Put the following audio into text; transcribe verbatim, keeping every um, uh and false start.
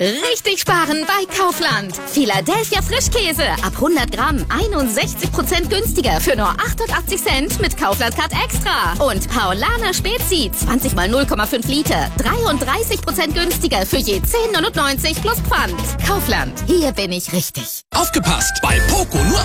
Richtig sparen bei Kaufland. Philadelphia Frischkäse ab hundert Gramm einundsechzig Prozent günstiger für nur achtundachtzig Cent mit Kaufland Card Extra. Und Paulaner Spezi zwanzig mal null Komma fünf Liter dreiunddreißig Prozent günstiger für je zehn Euro neunundneunzig plus Pfand. Kaufland, hier bin ich richtig. Aufgepasst! Bei Poco nur